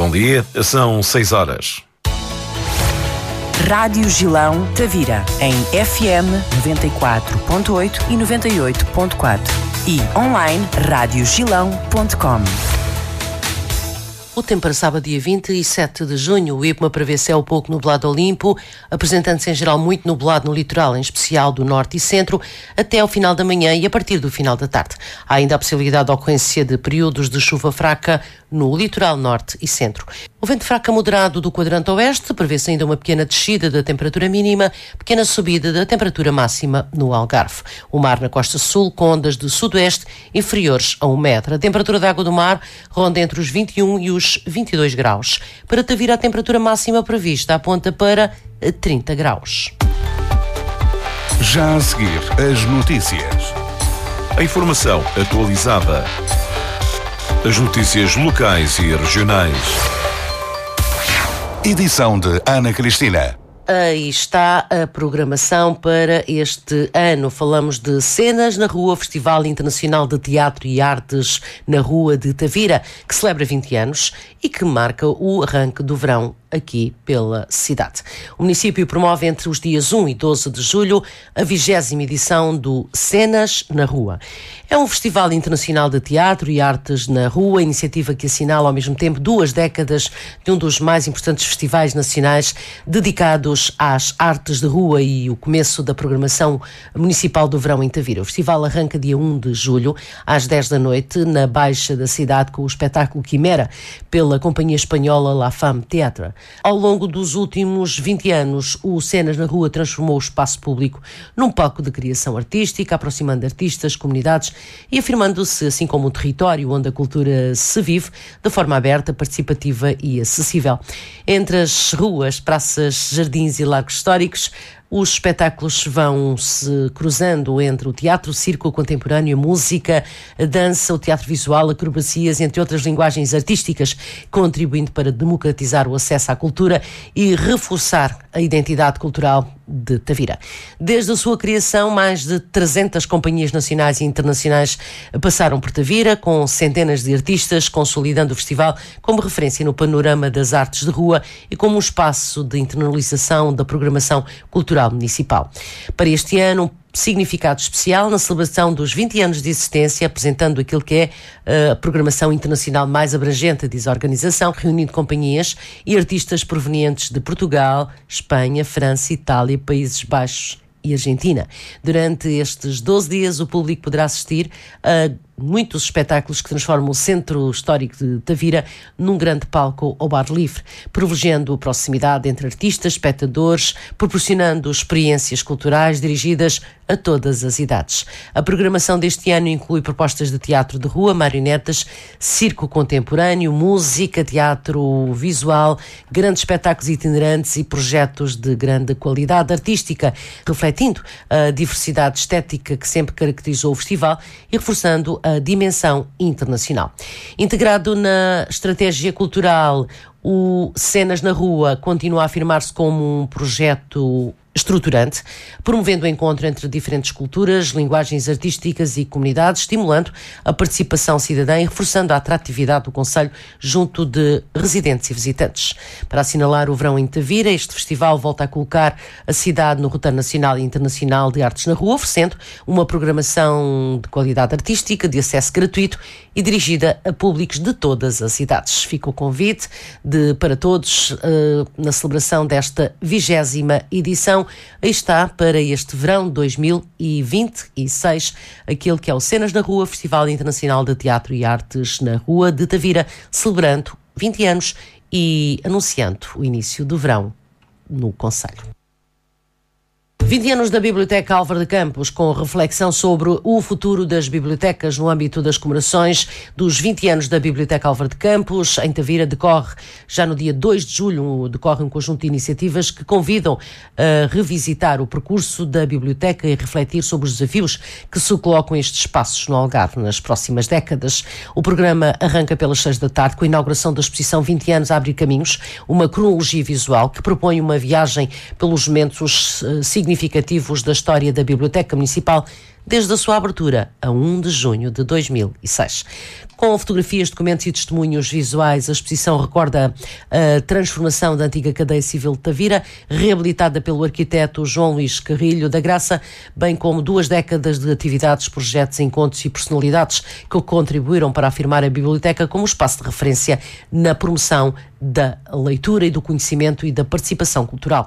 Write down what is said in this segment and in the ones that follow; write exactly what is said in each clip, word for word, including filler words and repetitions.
Bom dia, são seis horas. Rádio Gilão Tavira, em F M noventa e quatro ponto oito e noventa e oito ponto quatro e online rádio gilão ponto com. O tempo para sábado, dia vinte e sete de junho, o IPMA prevê céu pouco nublado ou limpo, apresentando-se em geral muito nublado no litoral, em especial do norte e centro, até ao final da manhã e a partir do final da tarde. Há ainda a possibilidade de ocorrência de períodos de chuva fraca no litoral norte e centro. O vento fraco moderado do quadrante oeste, prevê-se ainda uma pequena descida da temperatura mínima, pequena subida da temperatura máxima no Algarve. O mar na costa sul com ondas de sudoeste inferiores a um metro. A temperatura da água do mar ronda entre os vinte e um e os vinte e dois graus. Para Tavira, a temperatura máxima prevista aponta para trinta graus. Já a seguir, as notícias. A informação atualizada. As notícias locais e regionais. Edição de Ana Cristina. Aí está a programação para este ano. Falamos de Cenas na Rua, Festival Internacional de Teatro e Artes na Rua de Tavira, que celebra vinte anos e que marca o arranque do verão aqui pela cidade. O município promove entre os dias um e doze de julho a vigésima edição do Cenas na Rua. É um festival internacional de teatro e artes na rua, iniciativa que assinala ao mesmo tempo duas décadas de um dos mais importantes festivais nacionais dedicados às artes de rua e o começo da programação municipal do verão em Tavira. O festival arranca dia um de julho, às dez da noite, na Baixa da cidade, com o espetáculo Quimera, pela companhia espanhola La Femme Theatre. Ao longo dos últimos vinte anos, o Cenas na Rua transformou o espaço público num palco de criação artística, aproximando artistas, comunidades e afirmando-se, assim como um território onde a cultura se vive, de forma aberta, participativa e acessível. Entre as ruas, praças, jardins e largos históricos, os espetáculos vão se cruzando entre o teatro, o circo contemporâneo, a música, a dança, o teatro visual, acrobacias, entre outras linguagens artísticas, contribuindo para democratizar o acesso à cultura e reforçar a identidade cultural de Tavira. Desde a sua criação, mais de trezentas companhias nacionais e internacionais passaram por Tavira, com centenas de artistas, consolidando o festival como referência no panorama das artes de rua e como um espaço de internalização da programação cultural municipal. Para este ano, significado especial na celebração dos vinte anos de existência, apresentando aquilo que é a programação internacional mais abrangente, diz a organização, reunindo companhias e artistas provenientes de Portugal, Espanha, França, Itália, Países Baixos e Argentina. Durante estes doze dias, o público poderá assistir a muitos espetáculos que transformam o centro histórico de Tavira num grande palco ao ar livre, privilegiando a proximidade entre artistas, espectadores, proporcionando experiências culturais dirigidas a todas as idades. A programação deste ano inclui propostas de teatro de rua, marionetas, circo contemporâneo, música, teatro visual, grandes espetáculos itinerantes e projetos de grande qualidade artística, refletindo a diversidade estética que sempre caracterizou o festival e reforçando a dimensão internacional. Integrado na estratégia cultural, o Cenas na Rua continua a afirmar-se como um projeto estruturante, promovendo o encontro entre diferentes culturas, linguagens artísticas e comunidades, estimulando a participação cidadã e reforçando a atratividade do concelho junto de residentes e visitantes. Para assinalar o verão em Tavira, este festival volta a colocar a cidade no roteiro nacional e internacional de artes na rua, oferecendo uma programação de qualidade artística, de acesso gratuito e dirigida a públicos de todas as idades. Fica o convite de, para todos uh, na celebração desta vigésima edição. Aí está, para este verão dois mil e vinte e seis, aquele que é o Cenas na Rua, Festival Internacional de Teatro e Artes na Rua de Tavira, celebrando vinte anos e anunciando o início do verão no concelho. vinte anos da Biblioteca Álvaro de Campos, com reflexão sobre o futuro das bibliotecas no âmbito das comemorações dos vinte anos da Biblioteca Álvaro de Campos. Em Tavira decorre, já no dia dois de julho, decorre um conjunto de iniciativas que convidam a revisitar o percurso da biblioteca e refletir sobre os desafios que se colocam estes espaços no Algarve nas próximas décadas. O programa arranca pelas seis da tarde com a inauguração da exposição vinte anos a abrir caminhos, uma cronologia visual que propõe uma viagem pelos momentos uh, significativos significativos da história da Biblioteca Municipal desde a sua abertura a um de junho de dois mil e seis. Com fotografias, documentos e testemunhos visuais, a exposição recorda a transformação da antiga cadeia civil de Tavira, reabilitada pelo arquiteto João Luís Carrilho da Graça, bem como duas décadas de atividades, projetos, encontros e personalidades que contribuíram para afirmar a biblioteca como espaço de referência na promoção da leitura e do conhecimento e da participação cultural.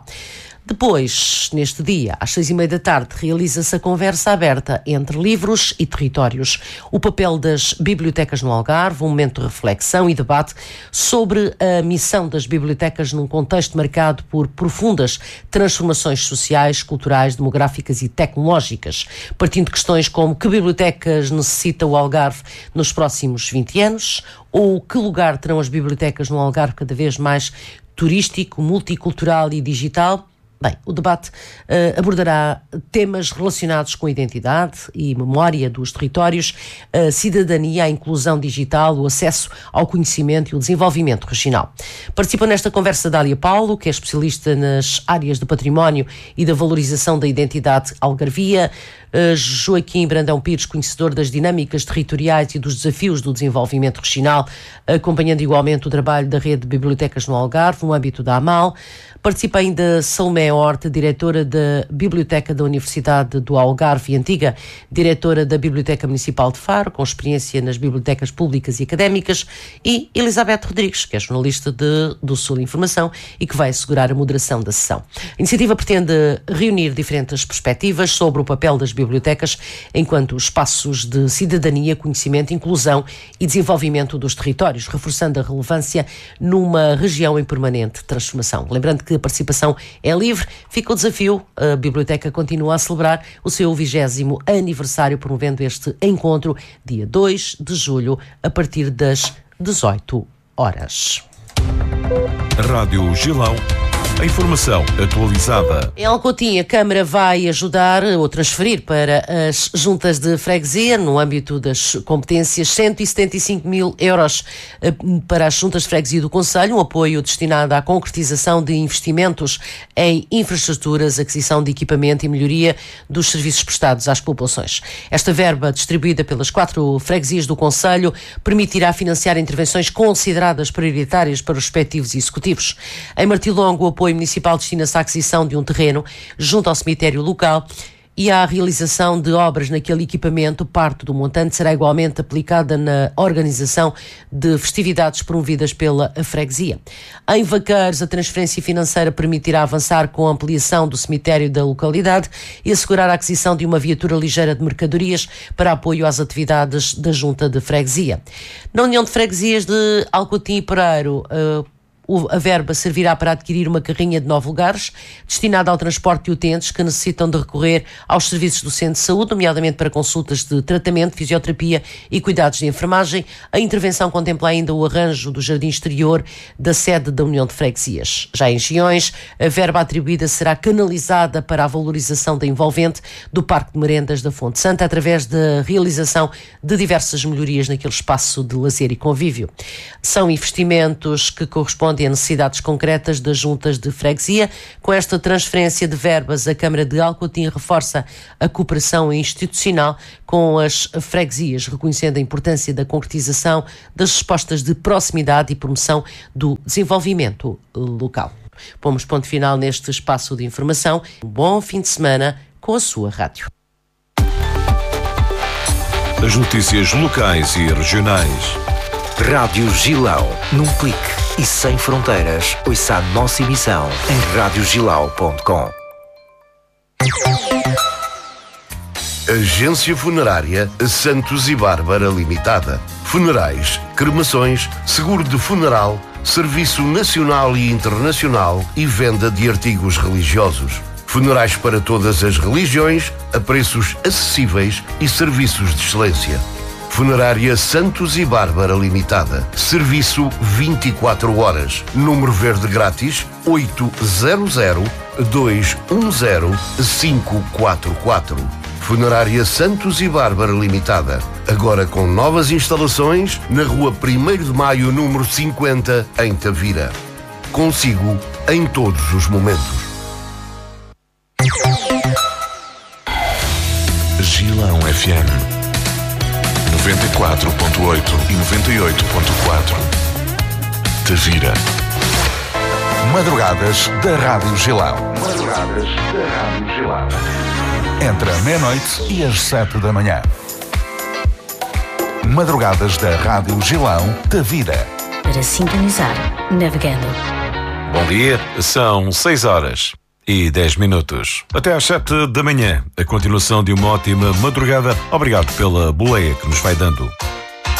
Depois, neste dia, às seis e meia da tarde, realiza-se a conversa aberta entre livros e territórios. O papel das bibliotecas no Algarve, um momento de reflexão e debate sobre a missão das bibliotecas num contexto marcado por profundas transformações sociais, culturais, demográficas e tecnológicas, partindo de questões como que bibliotecas necessita o Algarve nos próximos vinte anos, ou que lugar terão as bibliotecas no Algarve cada vez mais turístico, multicultural e digital. Bem, o debate uh, abordará temas relacionados com a identidade e memória dos territórios, a cidadania, a inclusão digital, o acesso ao conhecimento e o desenvolvimento regional. Participa nesta conversa Dália Paulo, que é especialista nas áreas de património e da valorização da identidade algarvia, uh, Joaquim Brandão Pires, conhecedor das dinâmicas territoriais e dos desafios do desenvolvimento regional, acompanhando igualmente o trabalho da rede de bibliotecas no Algarve, no âmbito da AMAL. Participa ainda Salomé Horta, diretora da Biblioteca da Universidade do Algarve e antiga diretora da Biblioteca Municipal de Faro, com experiência nas bibliotecas públicas e académicas, e Elizabeth Rodrigues, que é jornalista de, do Sul Informação e que vai assegurar a moderação da sessão. A iniciativa pretende reunir diferentes perspectivas sobre o papel das bibliotecas enquanto espaços de cidadania, conhecimento, inclusão e desenvolvimento dos territórios, reforçando a relevância numa região em permanente transformação. Lembrando que a participação é livre, fica o desafio. A Biblioteca continua a celebrar o seu vigésimo aniversário, promovendo este encontro dia dois de julho, a partir das dezoito horas. Rádio Gilão. A informação atualizada. Em Alcotim, a Câmara vai ajudar ou transferir para as juntas de freguesia, no âmbito das competências, cento e setenta e cinco mil euros para as juntas de freguesia do Conselho, um apoio destinado à concretização de investimentos em infraestruturas, aquisição de equipamento e melhoria dos serviços prestados às populações. Esta verba, distribuída pelas quatro freguesias do Conselho, permitirá financiar intervenções consideradas prioritárias para os respectivos executivos. Em Martilongo, o apoio municipal destina-se à aquisição de um terreno junto ao cemitério local e à realização de obras naquele equipamento. Parte do montante será igualmente aplicada na organização de festividades promovidas pela freguesia. Em Vaqueiros, a transferência financeira permitirá avançar com a ampliação do cemitério da localidade e assegurar a aquisição de uma viatura ligeira de mercadorias para apoio às atividades da junta de freguesia. Na União de Freguesias de Alcotim e Pereiro, uh, a verba servirá para adquirir uma carrinha de nove lugares, destinada ao transporte de utentes que necessitam de recorrer aos serviços do centro de saúde, nomeadamente para consultas de tratamento, fisioterapia e cuidados de enfermagem. A intervenção contempla ainda o arranjo do jardim exterior da sede da União de Freguesias. Já em Giões, a verba atribuída será canalizada para a valorização da envolvente do Parque de Merendas da Fonte Santa, através da realização de diversas melhorias naquele espaço de lazer e convívio. São investimentos que correspondem a necessidades concretas das juntas de freguesia. Com esta transferência de verbas, a Câmara de Alcotim reforça a cooperação institucional com as freguesias, reconhecendo a importância da concretização das respostas de proximidade e promoção do desenvolvimento local. Pomos ponto final neste espaço de informação. Um bom fim de semana com a sua rádio. As notícias locais e regionais. Rádio Gilão, num clique e sem fronteiras. Ouça a nossa emissão em rádio gilau ponto com. Agência Funerária Santos e Bárbara Limitada. Funerais, cremações, seguro de funeral, serviço nacional e internacional e venda de artigos religiosos. Funerais para todas as religiões, a preços acessíveis e serviços de excelência. Funerária Santos e Bárbara Limitada. Serviço vinte e quatro horas. Número verde grátis oito zero zero, dois um zero, cinco quatro quatro. Funerária Santos e Bárbara Limitada. Agora com novas instalações na rua primeiro de maio, número cinquenta, em Tavira. Consigo em todos os momentos. F M noventa e quatro ponto oito e noventa e oito ponto quatro. Tavira. Madrugadas da Rádio Gilão. Madrugadas da Rádio Gilão. Entre a meia-noite e as sete da manhã. Madrugadas da Rádio Gilão, Tavira. Para sintonizar, navegando. Bom dia, são seis horas e dez minutos. Até às sete da manhã, a continuação de uma ótima madrugada. Obrigado pela boleia que nos vai dando.